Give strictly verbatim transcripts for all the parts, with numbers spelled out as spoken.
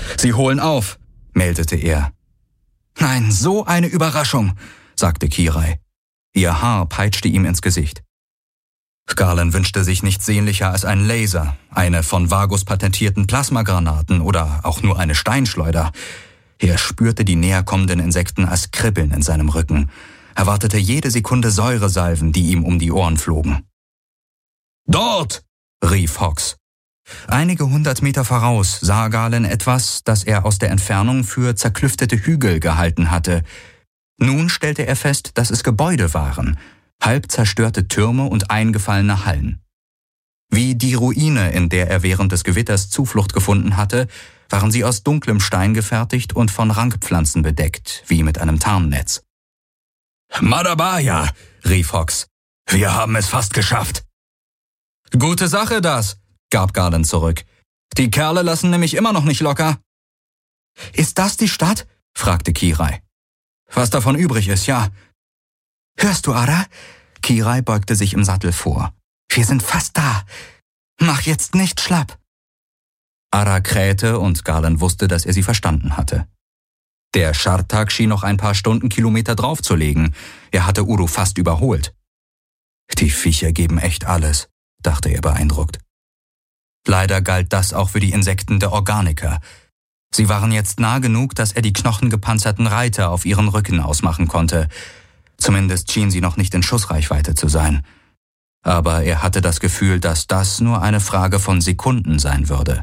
»Sie holen auf«, meldete er. »Nein, so eine Überraschung«, sagte Kirai. Ihr Haar peitschte ihm ins Gesicht. Garland wünschte sich nichts sehnlicher als einen Laser, eine von Vagus patentierten Plasmagranaten oder auch nur eine Steinschleuder. Er spürte die näherkommenden Insekten als Kribbeln in seinem Rücken. Er wartete jede Sekunde Säuresalven, die ihm um die Ohren flogen. »Dort!« rief Hawks. Einige hundert Meter voraus sah Galen etwas, das er aus der Entfernung für zerklüftete Hügel gehalten hatte. Nun stellte er fest, dass es Gebäude waren, halb zerstörte Türme und eingefallene Hallen. Wie die Ruine, in der er während des Gewitters Zuflucht gefunden hatte, waren sie aus dunklem Stein gefertigt und von Rankpflanzen bedeckt, wie mit einem Tarnnetz. »Madabaya«, rief Hawks. »Wir haben es fast geschafft.« »Gute Sache das«, gab Garland zurück. »Die Kerle lassen nämlich immer noch nicht locker.« »Ist das die Stadt?« fragte Kirai. »Was davon übrig ist, ja.« »Hörst du, Ara?« Kirai beugte sich im Sattel vor. »Wir sind fast da. Mach jetzt nicht schlapp.« Ara krähte und Garland wusste, dass er sie verstanden hatte. Der Schartak schien noch ein paar Stundenkilometer draufzulegen. Er hatte Uru fast überholt. »Die Viecher geben echt alles«, dachte er beeindruckt. Leider galt das auch für die Insekten der Organiker. Sie waren jetzt nah genug, dass er die knochengepanzerten Reiter auf ihren Rücken ausmachen konnte. Zumindest schien sie noch nicht in Schussreichweite zu sein. Aber er hatte das Gefühl, dass das nur eine Frage von Sekunden sein würde.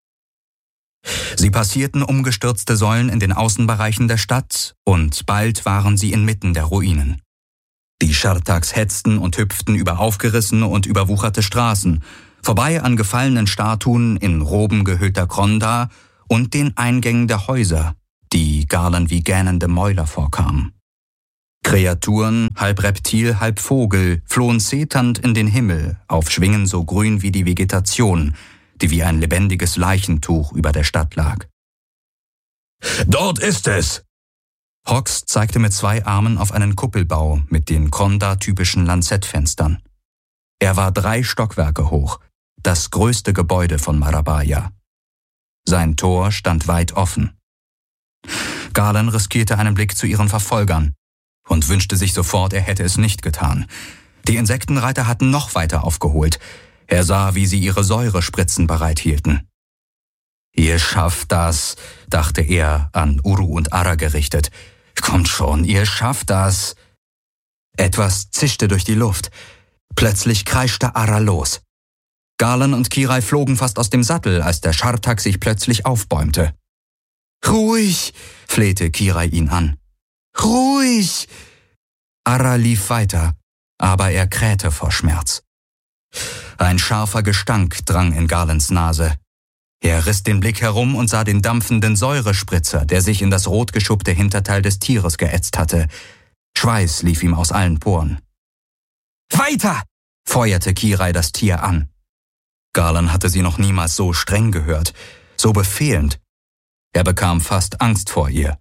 Sie passierten umgestürzte Säulen in den Außenbereichen der Stadt und bald waren sie inmitten der Ruinen. Die Schartaks hetzten und hüpften über aufgerissene und überwucherte Straßen, vorbei an gefallenen Statuen in Roben gehüllter Kronda und den Eingängen der Häuser, die Garland wie gähnende Mäuler vorkamen. Kreaturen, halb Reptil, halb Vogel, flohen zeternd in den Himmel, auf Schwingen so grün wie die Vegetation, die wie ein lebendiges Leichentuch über der Stadt lag. »Dort ist es!« Hawks zeigte mit zwei Armen auf einen Kuppelbau mit den Kronda-typischen Lanzettfenstern. Er war drei Stockwerke hoch, das größte Gebäude von Marabaya. Sein Tor stand weit offen. Garland riskierte einen Blick zu ihren Verfolgern und wünschte sich sofort, er hätte es nicht getan. Die Insektenreiter hatten noch weiter aufgeholt. Er sah, wie sie ihre Säurespritzen bereithielten. »Ihr schafft das«, dachte er, an Uru und Ara gerichtet. »Kommt schon, ihr schafft das.« Etwas zischte durch die Luft. Plötzlich kreischte Ara los. Garland und Kirai flogen fast aus dem Sattel, als der Schartak sich plötzlich aufbäumte. »Ruhig«, flehte Kirai ihn an. »Ruhig!« Ara lief weiter, aber er krähte vor Schmerz. Ein scharfer Gestank drang in Garlands Nase. Er riss den Blick herum und sah den dampfenden Säurespritzer, der sich in das rotgeschuppte Hinterteil des Tieres geätzt hatte. Schweiß lief ihm aus allen Poren. »Weiter!« feuerte Kirai das Tier an. Garland hatte sie noch niemals so streng gehört, so befehlend. Er bekam fast Angst vor ihr.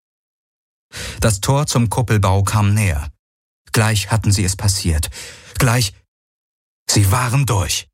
Das Tor zum Kuppelbau kam näher. Gleich hatten sie es passiert. Gleich... Sie waren durch.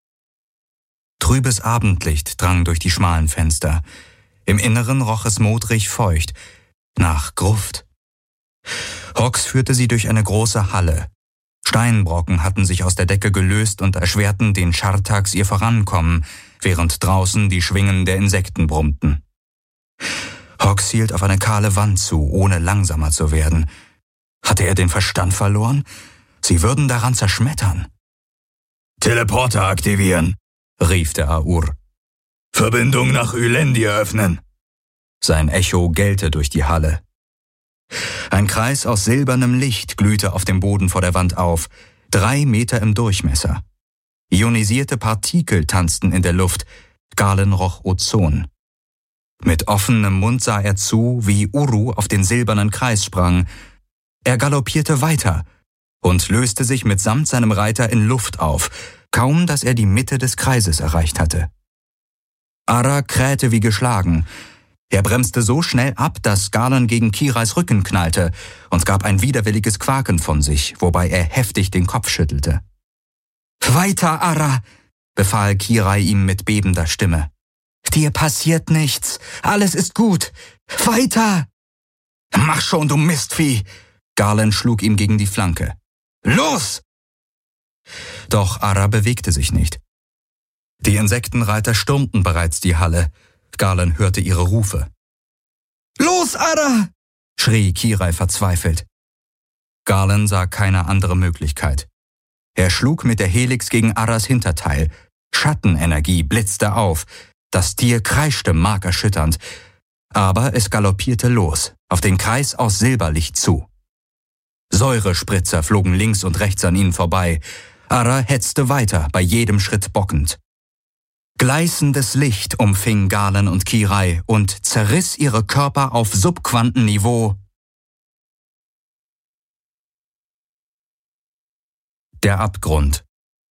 Trübes Abendlicht drang durch die schmalen Fenster. Im Inneren roch es modrig feucht, nach Gruft. Hawks führte sie durch eine große Halle. Steinbrocken hatten sich aus der Decke gelöst und erschwerten den Schartaks ihr Vorankommen, während draußen die Schwingen der Insekten brummten. Hawks hielt auf eine kahle Wand zu, ohne langsamer zu werden. Hatte er den Verstand verloren? Sie würden daran zerschmettern. »Teleporter aktivieren«, rief der Aur. »Verbindung nach Ylendi öffnen.« Sein Echo gellte durch die Halle. Ein Kreis aus silbernem Licht glühte auf dem Boden vor der Wand auf, drei Meter im Durchmesser. Ionisierte Partikel tanzten in der Luft, Garland roch Ozon. Mit offenem Mund sah er zu, wie Uru auf den silbernen Kreis sprang. Er galoppierte weiter und löste sich mitsamt seinem Reiter in Luft auf, kaum dass er die Mitte des Kreises erreicht hatte. Ara krähte wie geschlagen. Er bremste so schnell ab, dass Garland gegen Kirais Rücken knallte und gab ein widerwilliges Quaken von sich, wobei er heftig den Kopf schüttelte. »Weiter, Ara«, befahl Kirai ihm mit bebender Stimme. Dir passiert nichts. Alles ist gut. Weiter! Mach schon, du Mistvieh! Garland schlug ihm gegen die Flanke. Los! Doch Ara bewegte sich nicht. Die Insektenreiter stürmten bereits die Halle. Garland hörte ihre Rufe. Los, Ara! Schrie Kirai verzweifelt. Garland sah keine andere Möglichkeit. Er schlug mit der Helix gegen Aras Hinterteil. Schattenenergie blitzte auf. Das Tier kreischte markerschütternd. Aber es galoppierte los, auf den Kreis aus Silberlicht zu. Säurespritzer flogen links und rechts an ihnen vorbei. Ara hetzte weiter, bei jedem Schritt bockend. Gleißendes Licht umfing Garland und Kirai und zerriss ihre Körper auf Subquantenniveau. Der Abgrund.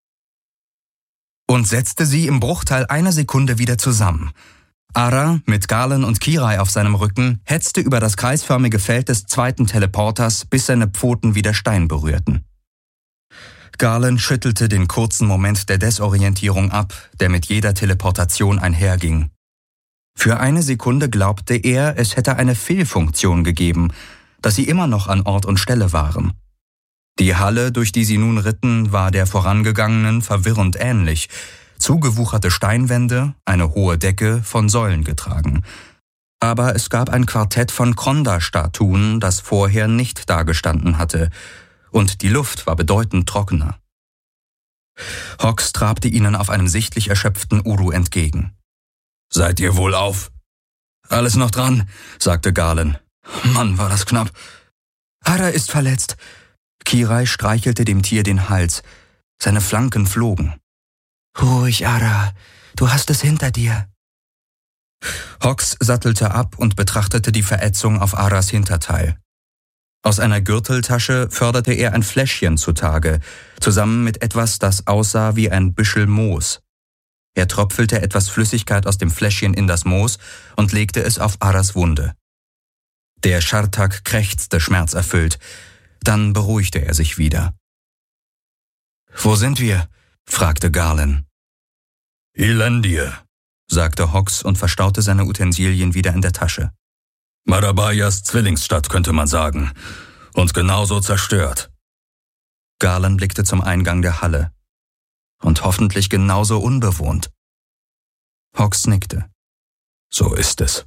Und setzte sie im Bruchteil einer Sekunde wieder zusammen. Ara, mit Garland und Kirai auf seinem Rücken, hetzte über das kreisförmige Feld des zweiten Teleporters, bis seine Pfoten wieder Stein berührten. Garland schüttelte den kurzen Moment der Desorientierung ab, der mit jeder Teleportation einherging. Für eine Sekunde glaubte er, es hätte eine Fehlfunktion gegeben, dass sie immer noch an Ort und Stelle waren. Die Halle, durch die sie nun ritten, war der vorangegangenen verwirrend ähnlich. Zugewucherte Steinwände, eine hohe Decke, von Säulen getragen. Aber es gab ein Quartett von Kronda-Statuen, das vorher nicht dagestanden hatte, und die Luft war bedeutend trockener. Hox trabte ihnen auf einem sichtlich erschöpften Uru entgegen. »Seid ihr wohlauf?« »Alles noch dran«, sagte Garland. »Mann, war das knapp.« »Ara ist verletzt.« Kirai streichelte dem Tier den Hals. Seine Flanken flogen. »Ruhig, Ara, du hast es hinter dir.« Hox sattelte ab und betrachtete die Verätzung auf Aras Hinterteil. Aus einer Gürteltasche förderte er ein Fläschchen zutage, zusammen mit etwas, das aussah wie ein Büschel Moos. Er tröpfelte etwas Flüssigkeit aus dem Fläschchen in das Moos und legte es auf Aras Wunde. Der Schartak krächzte schmerzerfüllt. Dann beruhigte er sich wieder. »Wo sind wir?« fragte Garland. »Elendir«, sagte Hox und verstaute seine Utensilien wieder in der Tasche. »Marabayas Zwillingsstadt, könnte man sagen. Und genauso zerstört.« Garland blickte zum Eingang der Halle. »Und hoffentlich genauso unbewohnt.« Hox nickte. »So ist es.«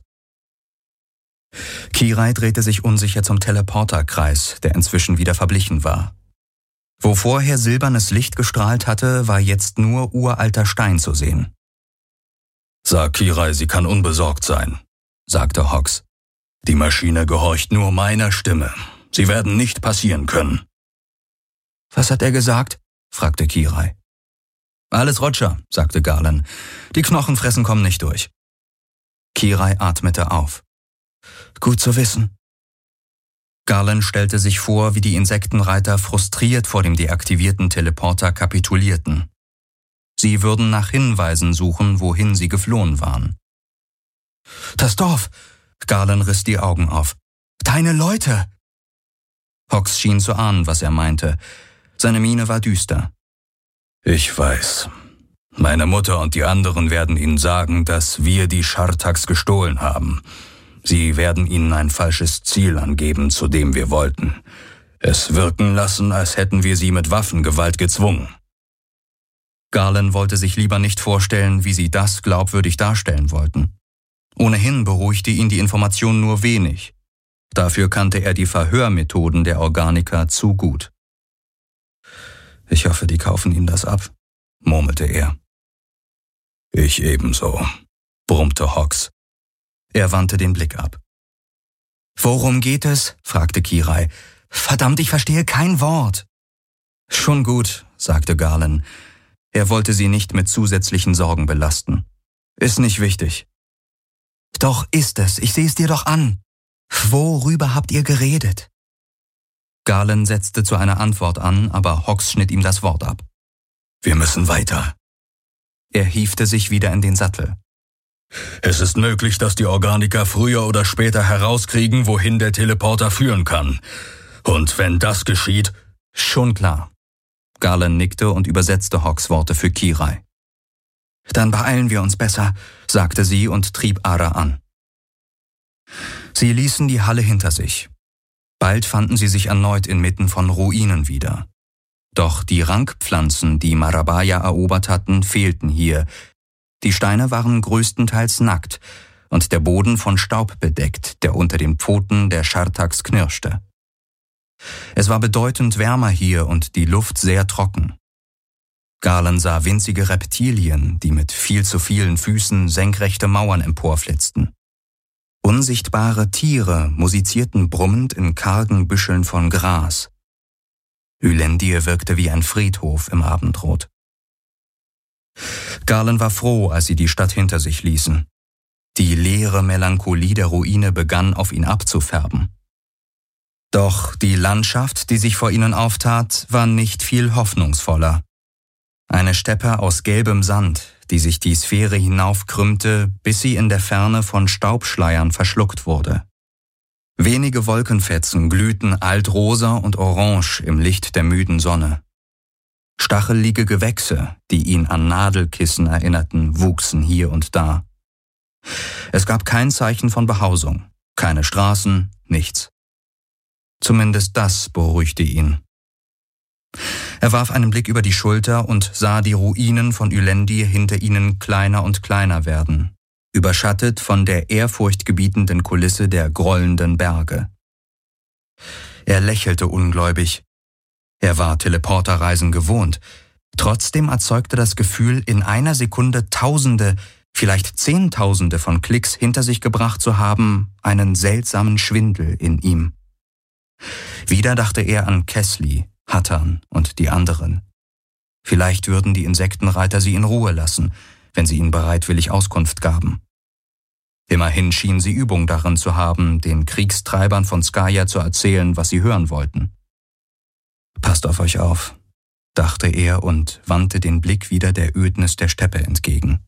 Kirai drehte sich unsicher zum Teleporterkreis, der inzwischen wieder verblichen war. Wo vorher silbernes Licht gestrahlt hatte, war jetzt nur uralter Stein zu sehen. »Sag Kirai, sie kann unbesorgt sein«, sagte Hox. »Die Maschine gehorcht nur meiner Stimme. Sie werden nicht passieren können.« »Was hat er gesagt?« fragte Kirai. »Alles Roger«, sagte Garland. »Die Knochenfressen kommen nicht durch.« Kirai atmete auf. »Gut zu wissen.« Garland stellte sich vor, wie die Insektenreiter frustriert vor dem deaktivierten Teleporter kapitulierten. Sie würden nach Hinweisen suchen, wohin sie geflohen waren. »Das Dorf!« Garland riss die Augen auf. »Deine Leute!« Hox schien zu ahnen, was er meinte. Seine Miene war düster. »Ich weiß. Meine Mutter und die anderen werden Ihnen sagen, dass wir die Schartaks gestohlen haben. Sie werden Ihnen ein falsches Ziel angeben, zu dem wir wollten. Es wirken lassen, als hätten wir sie mit Waffengewalt gezwungen.« Garland wollte sich lieber nicht vorstellen, wie sie das glaubwürdig darstellen wollten. Ohnehin beruhigte ihn die Information nur wenig. Dafür kannte er die Verhörmethoden der Organiker zu gut. »Ich hoffe, die kaufen ihm das ab«, murmelte er. »Ich ebenso«, brummte Hox. Er wandte den Blick ab. »Worum geht es?« fragte Kirai. »Verdammt, ich verstehe kein Wort.« »Schon gut«, sagte Garland. Er wollte sie nicht mit zusätzlichen Sorgen belasten. »Ist nicht wichtig.« »Doch ist es, ich sehe es dir doch an. Worüber habt ihr geredet?« Garland setzte zu einer Antwort an, aber Hox schnitt ihm das Wort ab. »Wir müssen weiter.« Er hiefte sich wieder in den Sattel. »Es ist möglich, dass die Organiker früher oder später herauskriegen, wohin der Teleporter führen kann. Und wenn das geschieht...« »Schon klar.« Garland nickte und übersetzte Hox Worte für Kirai. Dann beeilen wir uns besser, sagte sie und trieb Ara an. Sie ließen die Halle hinter sich. Bald fanden sie sich erneut inmitten von Ruinen wieder. Doch die Rankpflanzen, die Marabaya erobert hatten, fehlten hier. Die Steine waren größtenteils nackt und der Boden von Staub bedeckt, der unter den Pfoten der Schartaks knirschte. Es war bedeutend wärmer hier und die Luft sehr trocken. Galen sah winzige Reptilien, die mit viel zu vielen Füßen senkrechte Mauern emporflitzten. Unsichtbare Tiere musizierten brummend in kargen Büscheln von Gras. Ylendir wirkte wie ein Friedhof im Abendrot. Galen war froh, als sie die Stadt hinter sich ließen. Die leere Melancholie der Ruine begann auf ihn abzufärben. Doch die Landschaft, die sich vor ihnen auftat, war nicht viel hoffnungsvoller. Eine Steppe aus gelbem Sand, die sich die Sphäre hinaufkrümmte, bis sie in der Ferne von Staubschleiern verschluckt wurde. Wenige Wolkenfetzen glühten altrosa und orange im Licht der müden Sonne. Stachelige Gewächse, die ihn an Nadelkissen erinnerten, wuchsen hier und da. Es gab kein Zeichen von Behausung, keine Straßen, nichts. Zumindest das beruhigte ihn. Er warf einen Blick über die Schulter und sah die Ruinen von Ylendir hinter ihnen kleiner und kleiner werden, überschattet von der ehrfurchtgebietenden Kulisse der grollenden Berge. Er lächelte ungläubig. Er war Teleporterreisen gewohnt. Trotzdem erzeugte das Gefühl, in einer Sekunde Tausende, vielleicht Zehntausende von Klicks hinter sich gebracht zu haben, einen seltsamen Schwindel in ihm. Wieder dachte er an Kesli, Hattan und die anderen. Vielleicht würden die Insektenreiter sie in Ruhe lassen, wenn sie ihnen bereitwillig Auskunft gaben. Immerhin schien sie Übung darin zu haben, den Kriegstreibern von Skaya zu erzählen, was sie hören wollten. »Passt auf euch auf«, dachte er und wandte den Blick wieder der Ödnis der Steppe entgegen.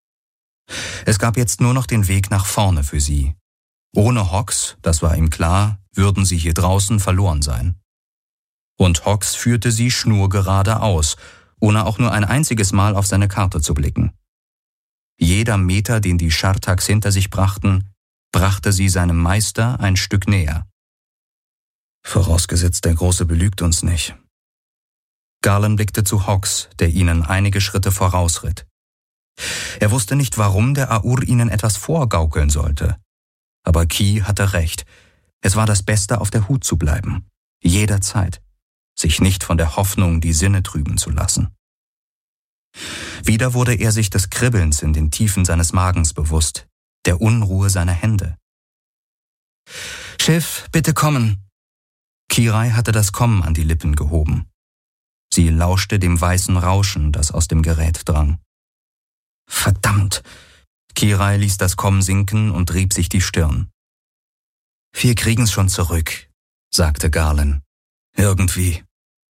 Es gab jetzt nur noch den Weg nach vorne für sie. Ohne Hox, das war ihm klar, würden sie hier draußen verloren sein. Und Hox führte sie schnurgeradeaus, ohne auch nur ein einziges Mal auf seine Karte zu blicken. Jeder Meter, den die Schartaks hinter sich brachten, brachte sie seinem Meister ein Stück näher. Vorausgesetzt, der Große belügt uns nicht. Galen blickte zu Hox, der ihnen einige Schritte vorausritt. Er wusste nicht, warum der Aur ihnen etwas vorgaukeln sollte. Aber Ki hatte recht. Es war das Beste, auf der Hut zu bleiben. Jederzeit. Sich nicht von der Hoffnung die Sinne trüben zu lassen. Wieder wurde er sich des Kribbelns in den Tiefen seines Magens bewusst, der Unruhe seiner Hände. »Schiff, bitte kommen!« Kirai hatte das Kommen an die Lippen gehoben. Sie lauschte dem weißen Rauschen, das aus dem Gerät drang. »Verdammt!« Kirai ließ das Kommen sinken und rieb sich die Stirn. »Wir kriegen's schon zurück«, sagte Galen. »Irgendwie.«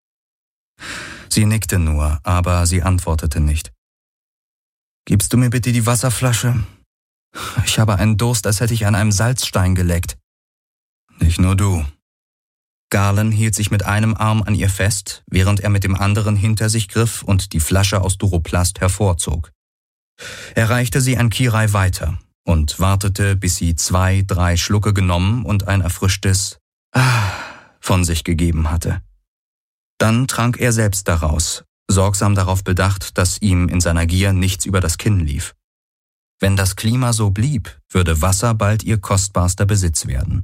Sie nickte nur, aber sie antwortete nicht. »Gibst du mir bitte die Wasserflasche? Ich habe einen Durst, als hätte ich an einem Salzstein geleckt.« »Nicht nur du.« Galen hielt sich mit einem Arm an ihr fest, während er mit dem anderen hinter sich griff und die Flasche aus Duroplast hervorzog. Er reichte sie an Kirai weiter und wartete, bis sie zwei, drei Schlucke genommen und ein erfrischtes »Ah« von sich gegeben hatte. Dann trank er selbst daraus, sorgsam darauf bedacht, dass ihm in seiner Gier nichts über das Kinn lief. Wenn das Klima so blieb, würde Wasser bald ihr kostbarster Besitz werden.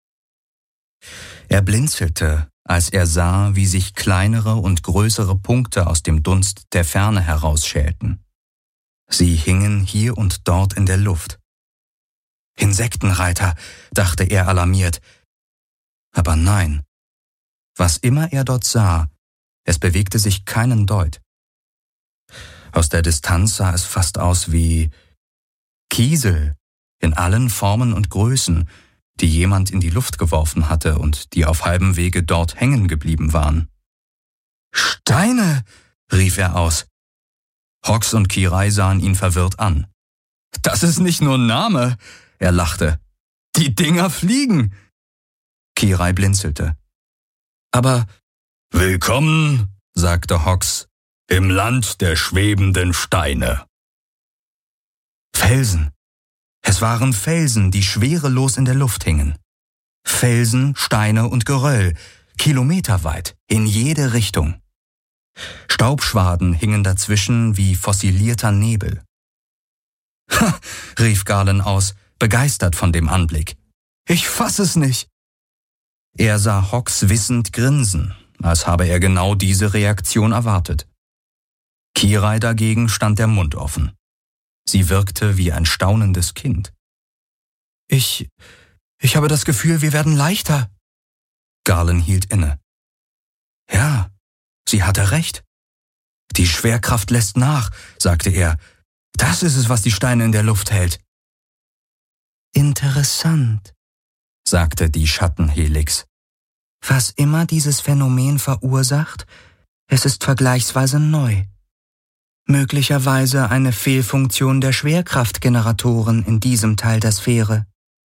Er blinzelte, als er sah, wie sich kleinere und größere Punkte aus dem Dunst der Ferne herausschälten. Sie hingen hier und dort in der Luft. »Insektenreiter«, dachte er alarmiert. Aber nein. Was immer er dort sah, es bewegte sich keinen Deut. Aus der Distanz sah es fast aus wie Kiesel in allen Formen und Größen, die jemand in die Luft geworfen hatte und die auf halbem Wege dort hängen geblieben waren. »Steine«, rief er aus. Hox und Kirai sahen ihn verwirrt an. »Das ist nicht nur ein Name«, er lachte. »Die Dinger fliegen!« Kirai blinzelte. »Aber...« »Willkommen«, sagte Hox, »im Land der schwebenden Steine. Felsen. Es waren Felsen, die schwerelos in der Luft hingen. Felsen, Steine und Geröll, kilometerweit, in jede Richtung. Staubschwaden hingen dazwischen wie fossilierter Nebel. »Ha«, rief Galen aus, begeistert von dem Anblick. »Ich fass es nicht!« Er sah Hawks wissend grinsen, als habe er genau diese Reaktion erwartet. Kirai dagegen stand der Mund offen. Sie wirkte wie ein staunendes Kind. »Ich, ich habe das Gefühl, wir werden leichter.« Galen hielt inne. »Ja, sie hatte recht. Die Schwerkraft lässt nach«, sagte er. »Das ist es, was die Steine in der Luft hält.« »Interessant«, sagte die Schattenhelix. »Was immer dieses Phänomen verursacht, es ist vergleichsweise neu. Möglicherweise eine Fehlfunktion der Schwerkraftgeneratoren in diesem Teil der Sphäre.«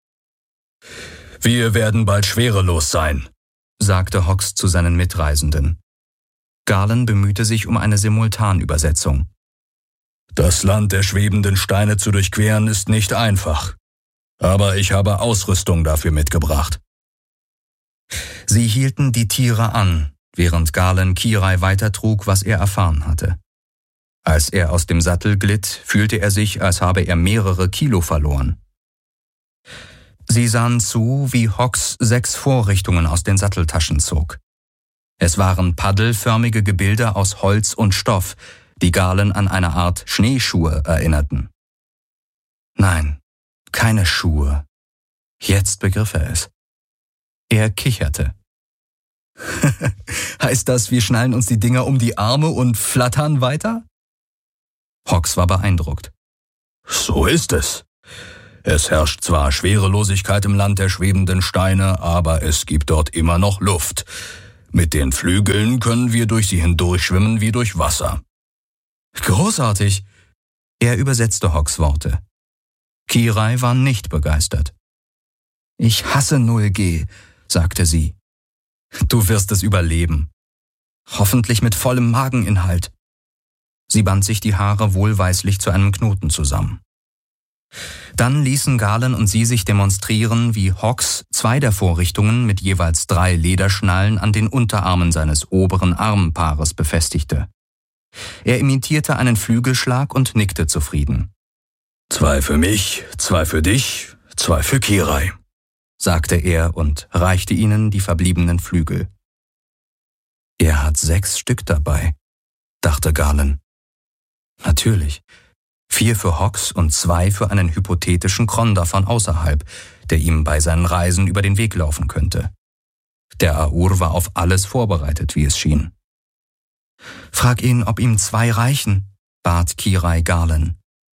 »Wir werden bald schwerelos sein«, sagte Hawks zu seinen Mitreisenden. Galen bemühte sich um eine Simultanübersetzung. »Das Land der schwebenden Steine zu durchqueren ist nicht einfach. Aber ich habe Ausrüstung dafür mitgebracht.« Sie hielten die Tiere an, während Galen Kirai weitertrug, was er erfahren hatte. Als er aus dem Sattel glitt, fühlte er sich, als habe er mehrere Kilo verloren. Sie sahen zu, wie Hawks sechs Vorrichtungen aus den Satteltaschen zog. Es waren paddelförmige Gebilde aus Holz und Stoff, die Galen an eine Art Schneeschuhe erinnerten. Nein, keine Schuhe. Jetzt begriff er es. Er kicherte. »Heißt das, wir schnallen uns die Dinger um die Arme und flattern weiter?« Hawks war beeindruckt. »So ist es. Es herrscht zwar Schwerelosigkeit im Land der schwebenden Steine, aber es gibt dort immer noch Luft. Mit den Flügeln können wir durch sie hindurchschwimmen wie durch Wasser.« »Großartig!« Er übersetzte Hawks Worte. Kirai war nicht begeistert. »Ich hasse null G«, sagte sie. »Du wirst es überleben. Hoffentlich mit vollem Mageninhalt.« Sie band sich die Haare wohlweislich zu einem Knoten zusammen. Dann ließen Galen und sie sich demonstrieren, wie Hawks zwei der Vorrichtungen mit jeweils drei Lederschnallen an den Unterarmen seines oberen Armpaares befestigte. Er imitierte einen Flügelschlag und nickte zufrieden. »Zwei für mich, zwei für dich, zwei für Kirai«, sagte er und reichte ihnen die verbliebenen Flügel. »Er hat sechs Stück dabei«, dachte Galen. Natürlich. Vier für Hawks und zwei für einen hypothetischen Kronder von außerhalb, der ihm bei seinen Reisen über den Weg laufen könnte. Der Aur war auf alles vorbereitet, wie es schien. »Frag ihn, ob ihm zwei reichen«, bat Kirai Galen.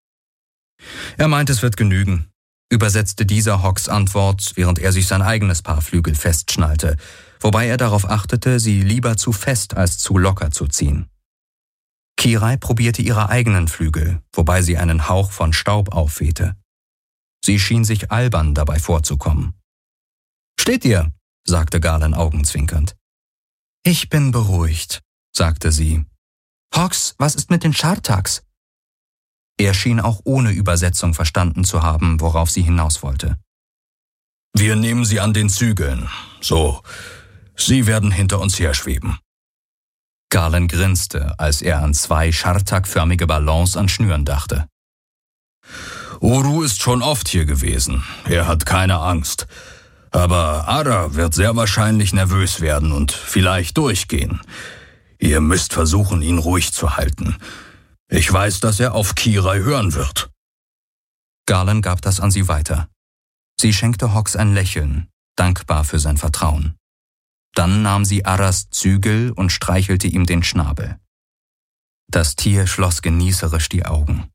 »Er meint, es wird genügen«, übersetzte dieser Hawks Antwort, während er sich sein eigenes Paar Flügel festschnallte, wobei er darauf achtete, sie lieber zu fest als zu locker zu ziehen. Kirai probierte ihre eigenen Flügel, wobei sie einen Hauch von Staub aufwehte. Sie schien sich albern dabei vorzukommen. »Steht ihr«, sagte Galen augenzwinkernd. »Ich bin beruhigt«, sagte sie. »Hawks, was ist mit den Schartaks?« Er schien auch ohne Übersetzung verstanden zu haben, worauf sie hinaus wollte. »Wir nehmen sie an den Zügeln. So, sie werden hinter uns herschweben.« Galen grinste, als er an zwei Schartak-förmige Ballons an Schnüren dachte. »Uru ist schon oft hier gewesen. Er hat keine Angst. Aber Ara wird sehr wahrscheinlich nervös werden und vielleicht durchgehen. Ihr müsst versuchen, ihn ruhig zu halten. Ich weiß, dass er auf Kirai hören wird.« Galen gab das an sie weiter. Sie schenkte Hawks ein Lächeln, dankbar für sein Vertrauen. Dann nahm sie Aras Zügel und streichelte ihm den Schnabel. Das Tier schloss genießerisch die Augen.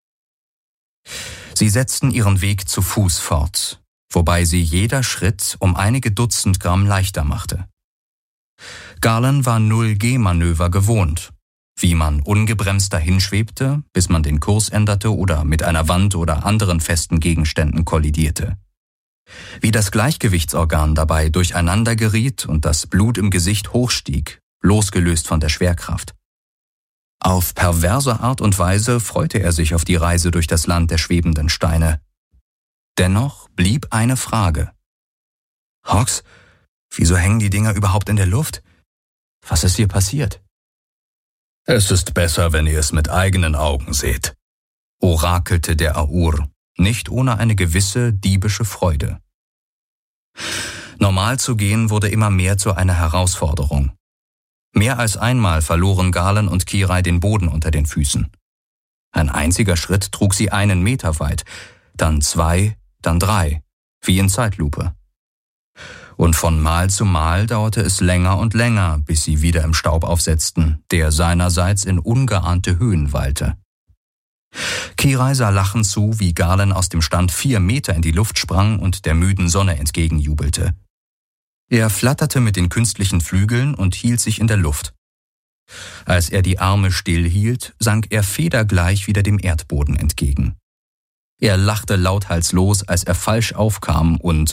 Sie setzten ihren Weg zu Fuß fort, wobei sie jeder Schritt um einige Dutzend Gramm leichter machte. Galen war null G Manöver gewohnt, wie man ungebremst dahinschwebte, bis man den Kurs änderte oder mit einer Wand oder anderen festen Gegenständen kollidierte. Wie das Gleichgewichtsorgan dabei durcheinander geriet und das Blut im Gesicht hochstieg, losgelöst von der Schwerkraft. Auf perverse Art und Weise freute er sich auf die Reise durch das Land der schwebenden Steine. Dennoch blieb eine Frage. »Hox, wieso hängen die Dinger überhaupt in der Luft? Was ist hier passiert?« »Es ist besser, wenn ihr es mit eigenen Augen seht«, orakelte der Aur, nicht ohne eine gewisse diebische Freude. Normal zu gehen wurde immer mehr zu einer Herausforderung. Mehr als einmal verloren Galen und Kirai den Boden unter den Füßen. Ein einziger Schritt trug sie einen Meter weit, dann zwei, dann drei, wie in Zeitlupe. Und von Mal zu Mal dauerte es länger und länger, bis sie wieder im Staub aufsetzten, der seinerseits in ungeahnte Höhen wallte. Kirai sah lachend zu, wie Galen aus dem Stand vier Meter in die Luft sprang und der müden Sonne entgegenjubelte. Er flatterte mit den künstlichen Flügeln und hielt sich in der Luft. Als er die Arme stillhielt, sank er federgleich wieder dem Erdboden entgegen. Er lachte lauthals als er falsch aufkam und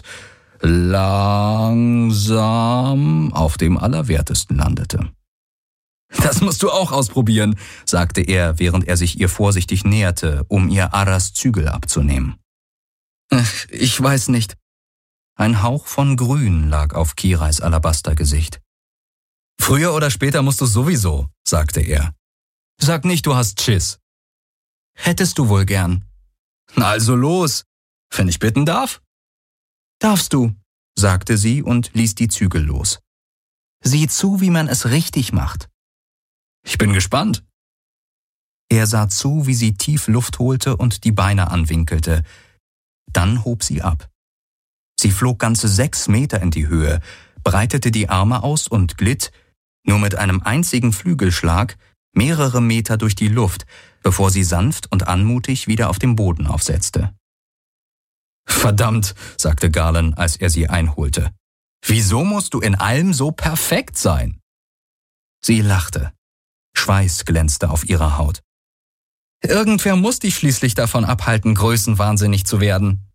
langsam auf dem Allerwertesten landete. »Das musst du auch ausprobieren«, sagte er, während er sich ihr vorsichtig näherte, um ihr Arras Zügel abzunehmen. »Ich weiß nicht.« Ein Hauch von Grün lag auf Kirais Alabastergesicht. »Früher oder später musst du sowieso«, sagte er. »Sag nicht, du hast Schiss.« »Hättest du wohl gern.« »Na also los, wenn ich bitten darf?« »Darfst du«, sagte sie und ließ die Zügel los. »Sieh zu, wie man es richtig macht.« »Ich bin gespannt.« Er sah zu, wie sie tief Luft holte und die Beine anwinkelte. Dann hob sie ab. Sie flog ganze sechs Meter in die Höhe, breitete die Arme aus und glitt, nur mit einem einzigen Flügelschlag, mehrere Meter durch die Luft, bevor sie sanft und anmutig wieder auf dem Boden aufsetzte. »Verdammt«, sagte Galen, als er sie einholte. »Wieso musst du in allem so perfekt sein?« Sie lachte. Schweiß glänzte auf ihrer Haut. »Irgendwer muss dich schließlich davon abhalten, größenwahnsinnig zu werden.«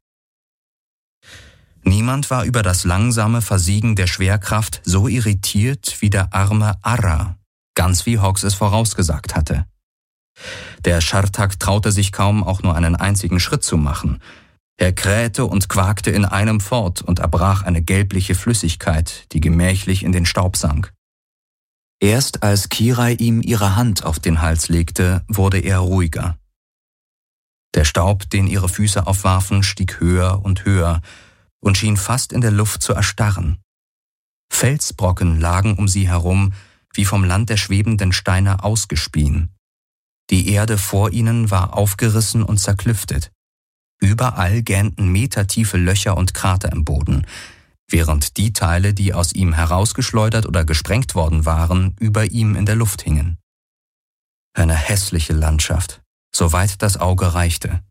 Niemand war über das langsame Versiegen der Schwerkraft so irritiert wie der arme Ara, ganz wie Hox es vorausgesagt hatte. Der Schartak traute sich kaum, auch nur einen einzigen Schritt zu machen. Er krähte und quakte in einem fort und erbrach eine gelbliche Flüssigkeit, die gemächlich in den Staub sank. Erst als Kirai ihm ihre Hand auf den Hals legte, wurde er ruhiger. Der Staub, den ihre Füße aufwarfen, stieg höher und höher und schien fast in der Luft zu erstarren. Felsbrocken lagen um sie herum, wie vom Land der schwebenden Steine ausgespien. Die Erde vor ihnen war aufgerissen und zerklüftet. Überall gähnten metertiefe Löcher und Krater im Boden, während die Teile, die aus ihm herausgeschleudert oder gesprengt worden waren, über ihm in der Luft hingen. Eine hässliche Landschaft, soweit das Auge reichte.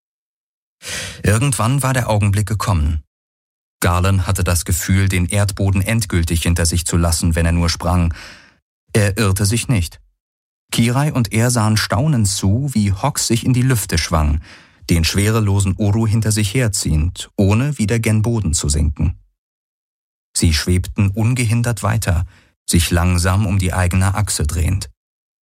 Irgendwann war der Augenblick gekommen. Galen hatte das Gefühl, den Erdboden endgültig hinter sich zu lassen, wenn er nur sprang. Er irrte sich nicht. Kirai und er sahen staunend zu, wie Hox sich in die Lüfte schwang, den schwerelosen Uru hinter sich herziehend, ohne wieder gen Boden zu sinken. Sie schwebten ungehindert weiter, sich langsam um die eigene Achse drehend.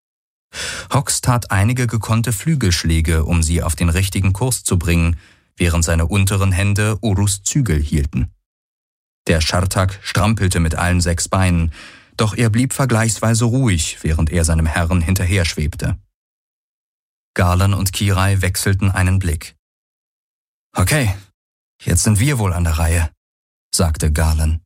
Hox tat einige gekonnte Flügelschläge, um sie auf den richtigen Kurs zu bringen, während seine unteren Hände Urus Zügel hielten. Der Schartak strampelte mit allen sechs Beinen, doch er blieb vergleichsweise ruhig, während er seinem Herrn hinterher schwebte. Galen und Kirai wechselten einen Blick. »Okay, jetzt sind wir wohl an der Reihe«, sagte Galen.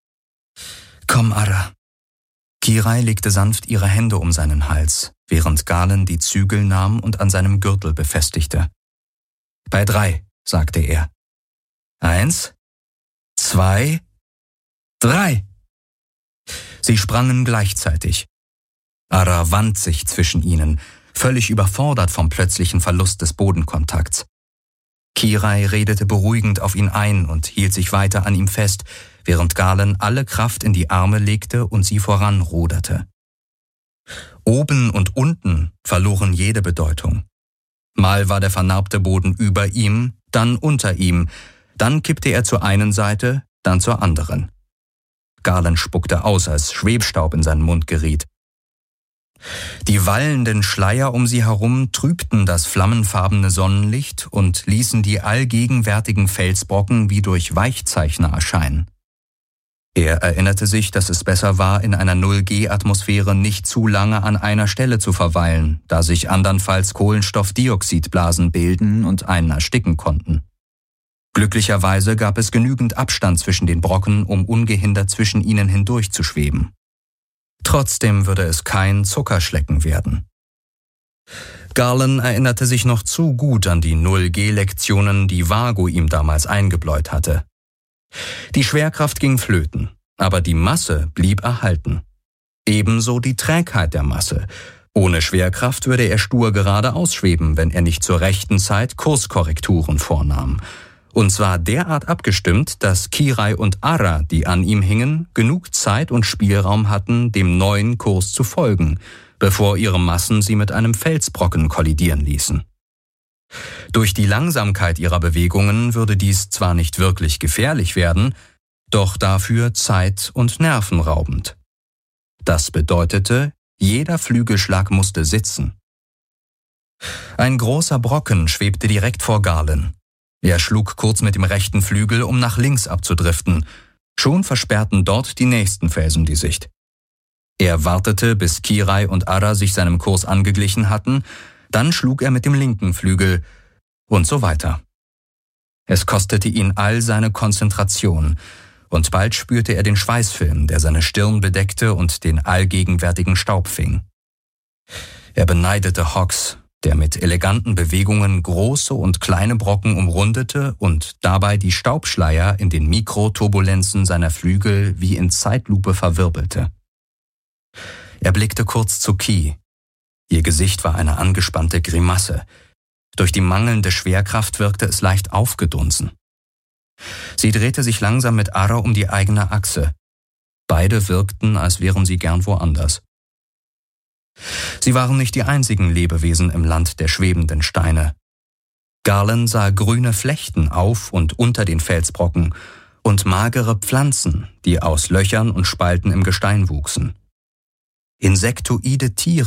»Komm, Ara.« Kirai legte sanft ihre Hände um seinen Hals, während Galen die Zügel nahm und an seinem Gürtel befestigte. »Bei drei«, sagte er. »Eins, zwei, drei!« Sie sprangen gleichzeitig. Ara wand sich zwischen ihnen, völlig überfordert vom plötzlichen Verlust des Bodenkontakts. Kirai redete beruhigend auf ihn ein und hielt sich weiter an ihm fest, während Galen alle Kraft in die Arme legte und sie voranruderte. Oben und unten verloren jede Bedeutung. Mal war der vernarbte Boden über ihm, dann unter ihm, dann kippte er zur einen Seite, dann zur anderen. Galen spuckte aus, als Schwebstaub in seinen Mund geriet. Die wallenden Schleier um sie herum trübten das flammenfarbene Sonnenlicht und ließen die allgegenwärtigen Felsbrocken wie durch Weichzeichner erscheinen. Er erinnerte sich, dass es besser war, in einer Null-G-Atmosphäre nicht zu lange an einer Stelle zu verweilen, da sich andernfalls Kohlenstoffdioxidblasen bilden und einen ersticken konnten. Glücklicherweise gab es genügend Abstand zwischen den Brocken, um ungehindert zwischen ihnen hindurch zu schweben. Trotzdem würde es kein Zuckerschlecken werden. Garland erinnerte sich noch zu gut an die Null-G-Lektionen, die Vago ihm damals eingebläut hatte. Die Schwerkraft ging flöten, aber die Masse blieb erhalten. Ebenso die Trägheit der Masse. Ohne Schwerkraft würde er stur geradeaus schweben, wenn er nicht zur rechten Zeit Kurskorrekturen vornahm. Und zwar derart abgestimmt, dass Kirai und Ara, die an ihm hingen, genug Zeit und Spielraum hatten, dem neuen Kurs zu folgen, bevor ihre Massen sie mit einem Felsbrocken kollidieren ließen. Durch die Langsamkeit ihrer Bewegungen würde dies zwar nicht wirklich gefährlich werden, doch dafür zeit- und nervenraubend. Das bedeutete, jeder Flügelschlag musste sitzen. Ein großer Brocken schwebte direkt vor Garland. Er schlug kurz mit dem rechten Flügel, um nach links abzudriften. Schon versperrten dort die nächsten Felsen die Sicht. Er wartete, bis Kirai und Ara sich seinem Kurs angeglichen hatten, dann schlug er mit dem linken Flügel und so weiter. Es kostete ihn all seine Konzentration, und bald spürte er den Schweißfilm, der seine Stirn bedeckte und den allgegenwärtigen Staub fing. Er beneidete Hawks, der mit eleganten Bewegungen große und kleine Brocken umrundete und dabei die Staubschleier in den Mikroturbulenzen seiner Flügel wie in Zeitlupe verwirbelte. Er blickte kurz zu Ki. Ihr Gesicht war eine angespannte Grimasse. Durch die mangelnde Schwerkraft wirkte es leicht aufgedunsen. Sie drehte sich langsam mit Ara um die eigene Achse. Beide wirkten, als wären sie gern woanders. Sie waren nicht die einzigen Lebewesen im Land der schwebenden Steine. Garland sah grüne Flechten auf und unter den Felsbrocken und magere Pflanzen, die aus Löchern und Spalten im Gestein wuchsen. Insektoide Tiere